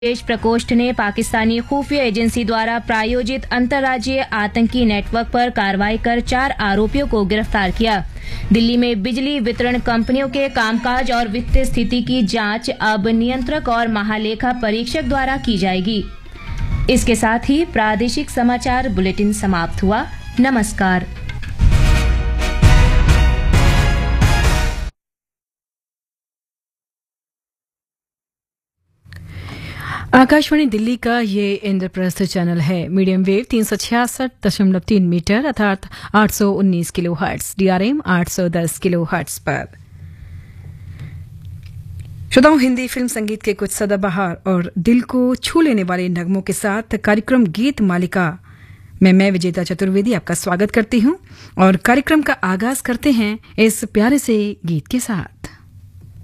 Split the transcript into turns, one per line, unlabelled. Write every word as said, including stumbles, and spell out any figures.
विदेश प्रकोष्ठ ने पाकिस्तानी खुफिया एजेंसी द्वारा प्रायोजित अंतर्राज्यीय आतंकी नेटवर्क पर कार्रवाई कर चार आरोपियों को गिरफ्तार किया। दिल्ली में बिजली वितरण कंपनियों के कामकाज और वित्तीय स्थिति की जांच अब नियंत्रक और महालेखा परीक्षक द्वारा की जाएगी। इसके साथ ही प्रादेशिक समाचार बुलेटिन समाप्त हुआ। नमस्कार।
आकाशवाणी दिल्ली का ये इंद्रप्रस्थ चैनल है। मीडियम वेव तीन सौ छियासठ दशमलव तीन मीटर अर्थात आठ सौ उन्नीस किलो हर्ट्ज, डीआरएम आठ सौ दस किलो हर्ट्ज पर। श्रोताओं, हिंदी फिल्म संगीत के कुछ सदाबहार और दिल को छू लेने वाले नगमों के साथ कार्यक्रम गीत मालिका में मैं विजेता चतुर्वेदी आपका स्वागत करती हूं और कार्यक्रम का आगाज करते हैं इस प्यारे से गीत के साथ।